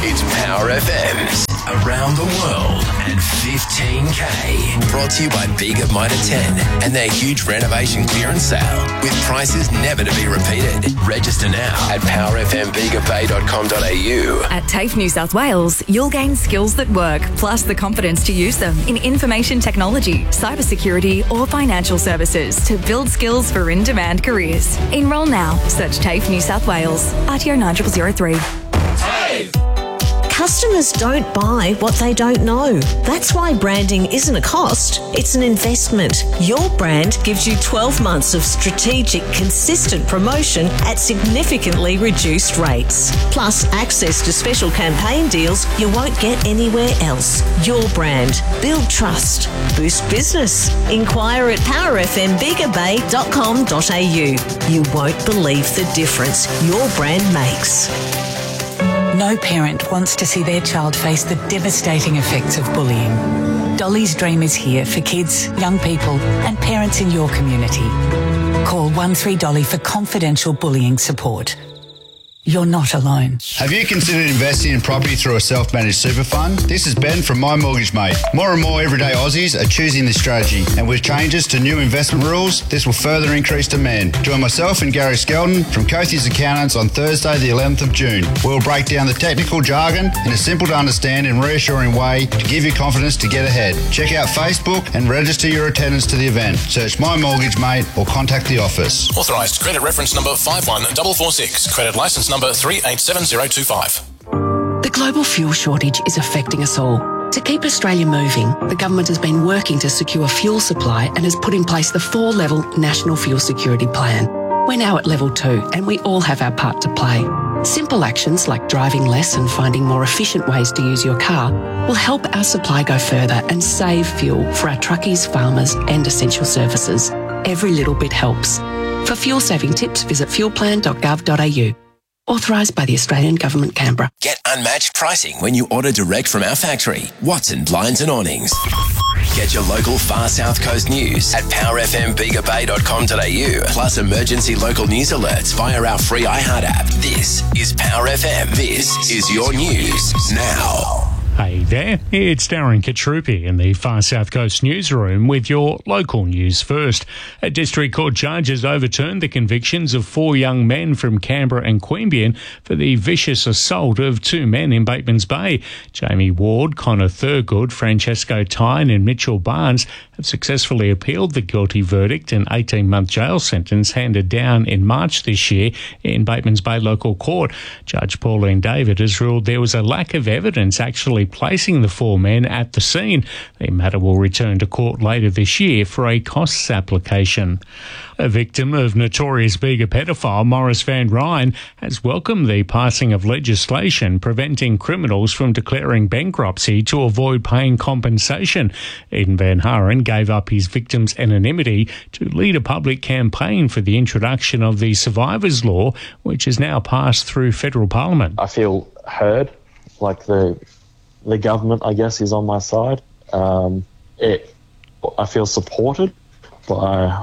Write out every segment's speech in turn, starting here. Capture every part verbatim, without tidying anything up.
It's Power F M's Around the World and fifteen K. Brought to you by Bega Mitre ten and their huge renovation clearance sale with prices never to be repeated. Register now at power f m bega bay dot com dot a u. At TAFE New South Wales, you'll gain skills that work, plus the confidence to use them in information technology, cybersecurity or financial services to build skills for in-demand careers. Enrol now. Search TAFE New South Wales. R T O nine zero zero three. TAFE! Customers don't buy what they don't know. That's why branding isn't a cost, it's an investment. Your brand gives you twelve months of strategic, consistent promotion at significantly reduced rates. Plus, access to special campaign deals you won't get anywhere else. Your brand. Build trust. Boost business. Inquire at power f m bega bay dot com dot a u. You won't believe the difference your brand makes. No parent wants to see their child face the devastating effects of bullying. Dolly's Dream is here for kids, young people and parents in your community. Call one three Dolly for confidential bullying support. You're not alone. Have you considered investing in property through a self-managed super fund? This is Ben from My Mortgage Mate. More and more everyday Aussies are choosing this strategy, and with changes to new investment rules, this will further increase demand. Join myself and Gary Skelton from Cothie's Accountants on Thursday the eleventh of June. We'll break down the technical jargon in a simple to understand and reassuring way to give you confidence to get ahead. Check out Facebook and register your attendance to the event. Search My Mortgage Mate or contact the office. Authorised credit reference number five one four four six. Credit licence number three eight seven zero two five. The global fuel shortage is affecting us all. To keep Australia moving, the government has been working to secure fuel supply and has put in place the four-level National Fuel Security Plan. We're now at level two and we all have our part to play. Simple actions like driving less and finding more efficient ways to use your car will help our supply go further and save fuel for our truckies, farmers and essential services. Every little bit helps. For fuel-saving tips, visit fuel plan dot gov dot a u. Authorised by the Australian Government, Canberra. Get unmatched pricing when you order direct from our factory, Watson Blinds and Awnings. Get your local far south coast news at power f m bega bay dot com dot a u, plus emergency local news alerts via our free iHeart app. This is Power F M. This is your news now. Hey there, it's Darren Katrupi in the Far South Coast newsroom with your local news first. A district court judge has overturned the convictions of four young men from Canberra and Queanbeyan for the vicious assault of two men in Batemans Bay. Jamie Ward, Connor Thurgood, Francesco Tyne and Mitchell Barnes have successfully appealed the guilty verdict, an eighteen-month jail sentence handed down in March this year in Batemans Bay Local Court. Judge Pauline David has ruled there was a lack of evidence actually placing the four men at the scene. The matter will return to court later this year for a costs application. A victim of notorious Bega pedophile Maurice Van Ryn has welcomed the passing of legislation preventing criminals from declaring bankruptcy to avoid paying compensation. Eden Van Haren gave up his victim's anonymity to lead a public campaign for the introduction of the Survivors Law, which has now passed through federal parliament. I feel heard, like the the government, I guess, is on my side. Um, it, I feel supported by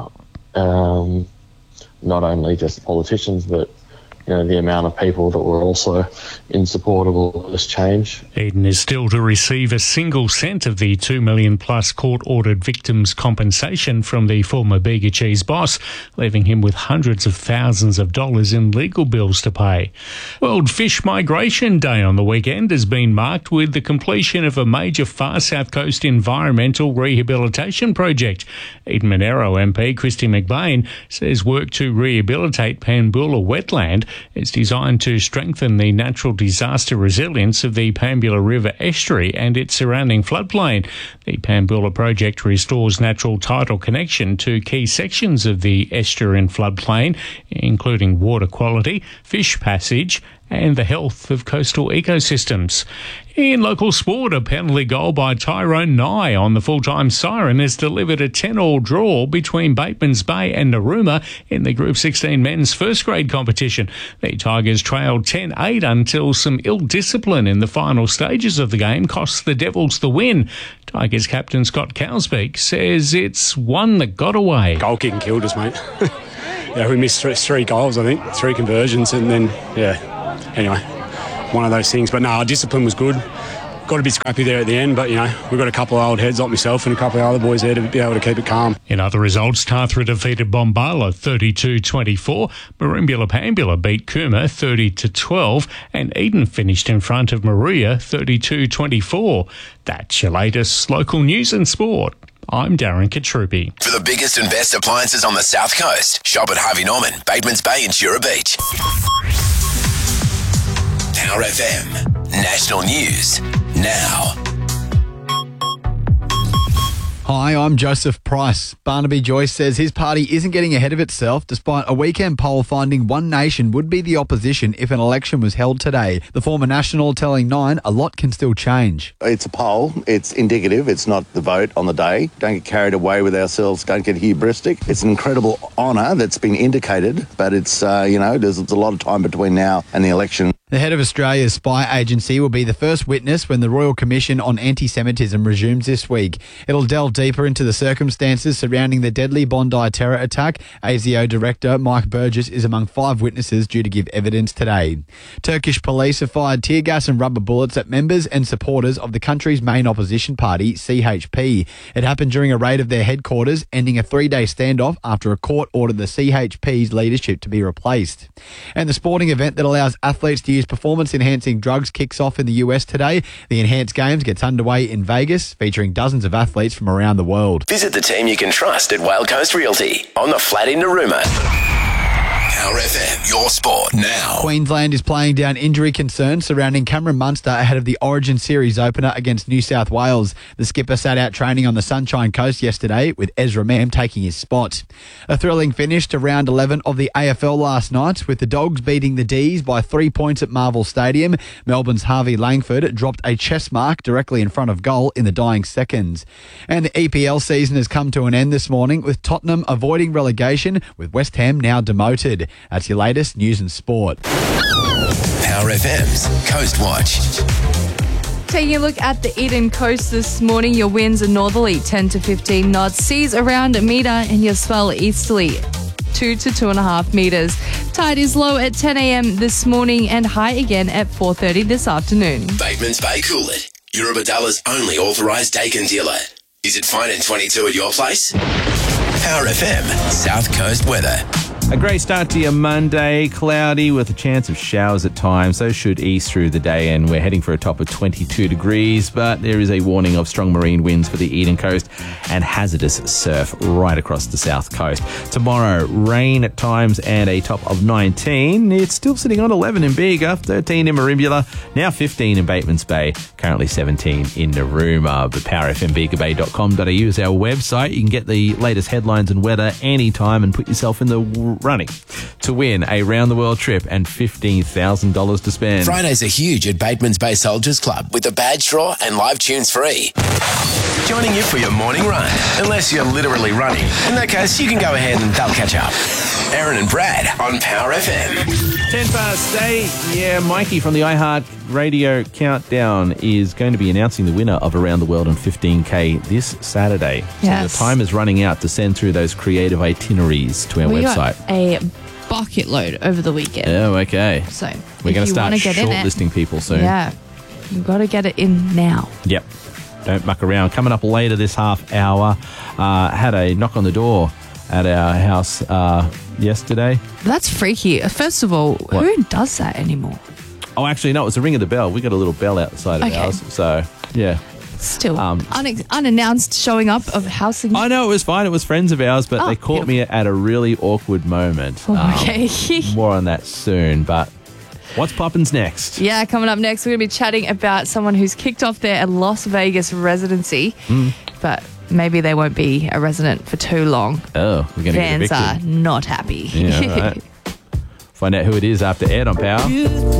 um, not only just politicians, but you know, the amount of people that were also in support of all this change. Eden is still to receive a single cent of the two million plus court-ordered victims' compensation from the former Bega Cheese boss, leaving him with hundreds of thousands of dollars in legal bills to pay. World Fish Migration Day on the weekend has been marked with the completion of a major Far South Coast environmental rehabilitation project. Eden Monero M P Christy McBain says work to rehabilitate Panbula wetland is designed to strengthen the natural disaster resilience of the Panbula River estuary and its surrounding floodplain. The Panbula project restores natural tidal connection to key sections of the estuarine floodplain, including water quality, fish passage, and the health of coastal ecosystems. In local sport, a penalty goal by Tyrone Nye on the full-time Siren has delivered a ten-all draw between Batemans Bay and Narooma in the Group sixteen men's first-grade competition. The Tigers trailed ten eight until some ill-discipline in the final stages of the game cost the Devils the win. Tigers captain Scott Cowsbeak says it's one that got away. Goal kicking killed us, mate. Yeah, we missed three, three goals, I think, three conversions, and then, yeah, anyway, one of those things. But no, our discipline was good. Got a bit scrappy there at the end, but, you know, we've got a couple of old heads like myself and a couple of other boys there to be able to keep it calm. In other results, Tathra defeated Bombala thirty-two twenty-four, Merimbula Pambula beat Cooma thirty to twelve, and Eden finished in front of Maria thirty-two twenty-four. That's your latest local news and sport. I'm Darren Katrupi. For the biggest and best appliances on the South Coast, shop at Harvey Norman, Batemans Bay and Jura Beach. Power F M. National News now. Hi, I'm Joseph Price. Barnaby Joyce says his party isn't getting ahead of itself despite a weekend poll finding One Nation would be the opposition if an election was held today. The former National telling Nine a lot can still change. It's a poll. It's indicative. It's not the vote on the day. Don't get carried away with ourselves. Don't get hubristic. It's an incredible honour that's been indicated, but it's, uh, you know, there's, there's a lot of time between now and the election. The head of Australia's spy agency will be the first witness when the Royal Commission on Anti-Semitism resumes this week. It'll delve deeper into the circumstances surrounding the deadly Bondi terror attack. A S I O Director Mike Burgess is among five witnesses due to give evidence today. Turkish police have fired tear gas and rubber bullets at members and supporters of the country's main opposition party, C H P. It happened during a raid of their headquarters, ending a three-day standoff after a court ordered the C H P's leadership to be replaced. And the sporting event that allows athletes to use performance-enhancing drugs kicks off in the U S today. The Enhanced Games gets underway in Vegas, featuring dozens of athletes from around the world. Visit the team you can trust at Whale Coast Realty on the flat in Narooma. Power F M, your sport now. Queensland is playing down injury concerns surrounding Cameron Munster ahead of the Origin Series opener against New South Wales. The skipper sat out training on the Sunshine Coast yesterday, with Ezra Mam taking his spot. A thrilling finish to round eleven of the A F L last night, with the Dogs beating the D's by three points at Marvel Stadium. Melbourne's Harvey Langford dropped a chest mark directly in front of goal in the dying seconds. And the E P L season has come to an end this morning, with Tottenham avoiding relegation, with West Ham now demoted. That's your latest news and sport. Power F M's Coast Watch. Taking a look at the Eden Coast this morning, your winds are northerly ten to fifteen knots, seas around a metre, and your swell easterly two to two and a half metres. Tide is low at ten a.m. this morning and high again at four thirty this afternoon. Batemans Bay Coolid, Eurobadalla's only authorised Dakin dealer. Is it fine in twenty-two at your place? Power F M South Coast weather. A grey start to your Monday, cloudy with a chance of showers at times. Those should ease through the day, and we're heading for a top of twenty-two degrees, but there is a warning of strong marine winds for the Eden Coast and hazardous surf right across the south coast. Tomorrow, rain at times and a top of nineteen. It's still sitting on eleven in Bega, thirteen in Merimbula, now fifteen in Batemans Bay, currently seventeen in Narooma. But power f m bega bay dot com dot a u is our website. You can get the latest headlines and weather anytime and put yourself in the running to win a round-the-world trip and fifteen thousand dollars to spend. Fridays are huge at Batemans Bay Soldiers Club with a badge draw and live tunes free. Joining you for your morning run, unless you're literally running. In that case, you can go ahead and they'll catch up. Aaron and Brad on Power F M. ten past eight. Yeah, Mikey from the iHeart Radio Countdown is going to be announcing the winner of Around the World on fifteen K this Saturday. Yes. So the time is running out to send through those creative itineraries to our we website. Got a bucket load over the weekend. Oh, okay. So we're going to start get shortlisting people soon. Yeah, you've got to get it in now. Yep. Don't muck around. Coming up later this half hour, uh, had a knock on the door at our house uh, yesterday. That's freaky. First of all, What? who does that anymore? Oh, actually, no, it was the ring of the bell. We got a little bell outside of Okay. ours. So, yeah. Still, Um, une- unannounced showing up of house. I know it was fine. It was friends of ours, but Oh, they caught me at a really awkward moment. Oh, Um, okay. more on that soon. But what's poppin's next? Yeah, coming up next, we're going to be chatting about someone who's kicked off their Las Vegas residency, Mm. but maybe they won't be a resident for too long. Oh, we're going to get Fans evicted. are not happy. Yeah, all right. Find out who it is after Ed on Power.